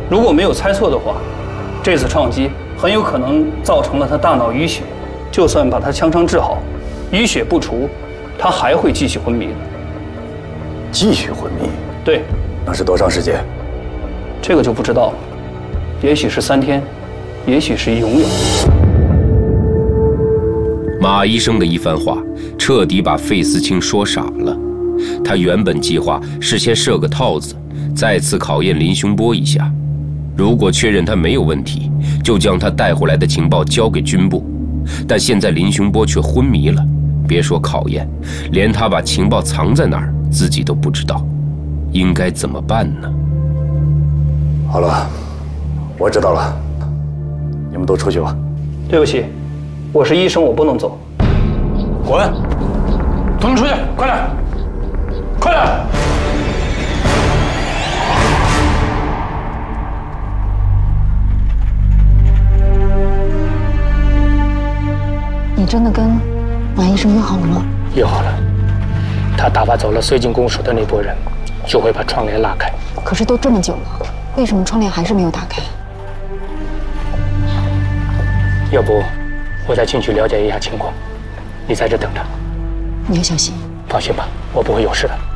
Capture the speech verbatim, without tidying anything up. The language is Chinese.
如果没有猜错的话，这次撞击很有可能造成了他大脑淤血。就算把他枪伤治好，淤血不除，他还会继续昏迷的。 继续昏迷？ 对。 那是多长时间？ 这个就不知道了，也许是三天，也许是永远。 马医生的一番话，彻底把费思清说傻了。他原本计划是先设个套子，再次考验林雄波一下。如果确认他没有问题，就将他带回来的情报交给军部。但现在林雄波却昏迷了，别说考验，连他把情报藏在哪儿自己都不知道，应该怎么办呢？ 好了，我知道了，你们都出去吧。 对不起，我是医生，我不能走。 滚！ 都能出去，快点，快点！ 你真的跟马医生约好了吗？ 约好了，他打发走了绥靖公署的那拨人，就会把窗帘拉开。 可是都这么久了，为什么窗帘还是没有打开？ 要不，我再进去了解一下情况，你在这等着。 你要小心。 放心吧，我不会有事的。